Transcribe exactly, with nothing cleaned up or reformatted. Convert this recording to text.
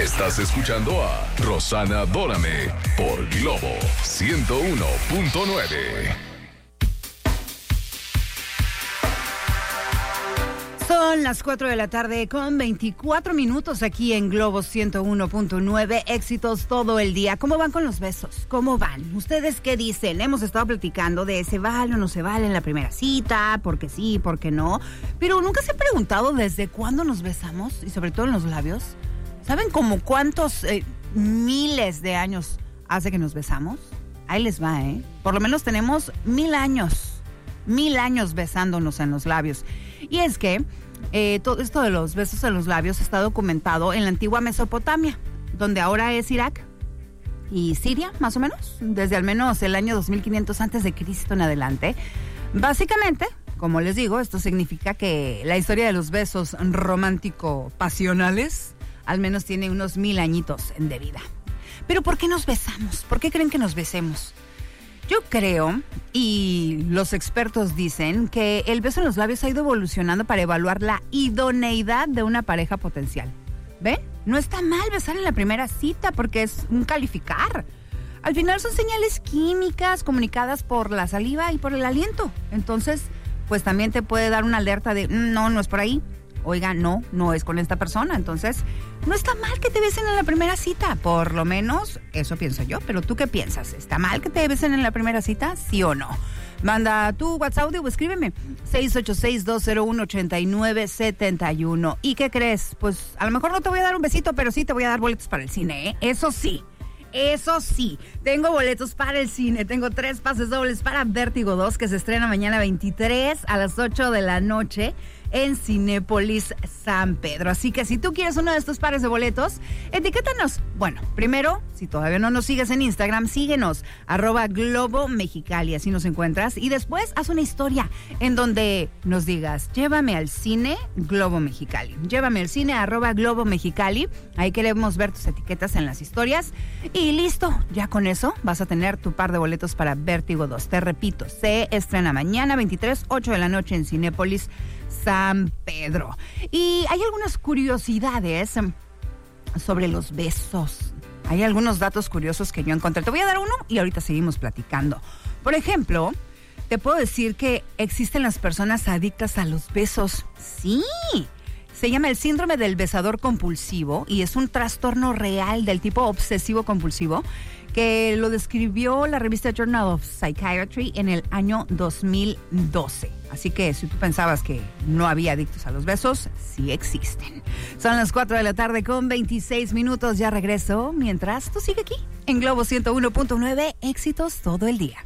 Estás escuchando a Rossana Dórame por Globo ciento uno punto nueve. Son las cuatro de la tarde con veinticuatro minutos aquí en Globo ciento uno punto nueve. Éxitos todo el día. ¿Cómo van con los besos? ¿Cómo van? ¿Ustedes qué dicen? Hemos estado platicando de se vale o no se vale en la primera cita, porque sí, porque no. Pero ¿nunca se han preguntado desde cuándo nos besamos? Y sobre todo en los labios. ¿Saben como cuántos eh, miles de años hace que nos besamos? Ahí les va, ¿eh? Por lo menos tenemos mil años. Mil años besándonos en los labios. Y es que eh, todo esto de los besos en los labios está documentado en la antigua Mesopotamia, donde ahora es Irak y Siria, más o menos, desde al menos el año dos mil quinientos antes de Cristo en adelante. Básicamente, como les digo, esto significa que la historia de los besos romántico-pasionales al menos tiene unos mil añitos de vida. Pero ¿por qué nos besamos? ¿Por qué creen que nos besemos? Yo creo, y los expertos dicen, que el beso en los labios ha ido evolucionando para evaluar la idoneidad de una pareja potencial. ¿Ven? No está mal besar en la primera cita porque es un calificar. Al final son señales químicas comunicadas por la saliva y por el aliento. Entonces, pues también te puede dar una alerta de, no, no es por ahí. Oiga, no, no es con esta persona. Entonces, no está mal que te besen en la primera cita. Por lo menos, eso pienso yo. Pero ¿tú qué piensas? ¿Está mal que te besen en la primera cita? ¿Sí o no? Manda tu WhatsApp audio o escríbeme. seis ocho seis, dos cero uno, ocho nueve siete uno. ¿Y qué crees? Pues a lo mejor no te voy a dar un besito, pero sí te voy a dar boletos para el cine, ¿eh? Eso sí. Eso sí, tengo boletos para el cine, tengo tres pases dobles para Vértigo dos, que se estrena mañana veintitrés a las ocho de la noche en Cinépolis San Pedro. Así que si tú quieres uno de estos pares de boletos, etiquétanos. Bueno, primero, si todavía no nos sigues en Instagram, síguenos, arroba Globo Mexicali, así nos encuentras. Y después haz una historia en donde nos digas, llévame al cine Globo Mexicali. Llévame al cine, arroba Globo Mexicali. Ahí queremos ver tus etiquetas en las historias. Y listo, ya con eso vas a tener tu par de boletos para Vértigo dos. Te repito, se estrena mañana veintitrés, ocho de la noche en Cinépolis San Pedro. Y hay algunas curiosidades sobre los besos. Hay algunos datos curiosos que yo encontré. Te voy a dar uno y ahorita seguimos platicando. Por ejemplo, te puedo decir que existen las personas adictas a los besos. Sí. Se llama el síndrome del besador compulsivo y es un trastorno real del tipo obsesivo-compulsivo que lo describió la revista Journal of Psychiatry en el año dos mil doce. Así que si tú pensabas que no había adictos a los besos, sí existen. Son las cuatro de la tarde con veintiséis minutos. Ya regreso mientras tú sigue aquí en Globo ciento uno punto nueve. Éxitos todo el día.